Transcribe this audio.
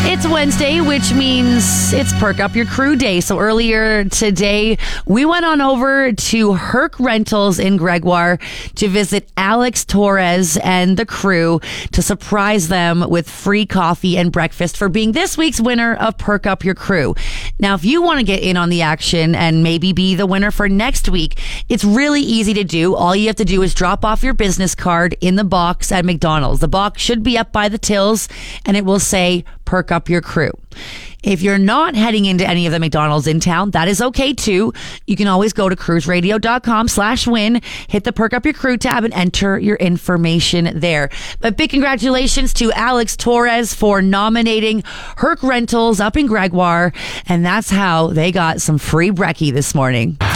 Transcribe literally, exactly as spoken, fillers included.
It's Wednesday, which means it's Perk Up Your Crew Day. So earlier today, we went on over to Herc Rentals in Gregoire to visit Alex Torres and the crew to surprise them with free coffee and breakfast for being this week's winner of Perk Up Your Crew. Now, if you want to get in on the action and maybe be the winner for next week, it's really easy to do. All you have to do is drop off your business card in the box at McDonald's. The box should be up by the tills and it will say Perk Up Your Crew. If you're not heading into any of the McDonald's in town, that is okay too. You can always go to cruiseradio.com slash win, hit the Perk Up Your Crew tab and enter your information there. But big congratulations to Alex Torres for nominating Herc Rentals up in Gregoire. And that's how they got some free brekkie this morning.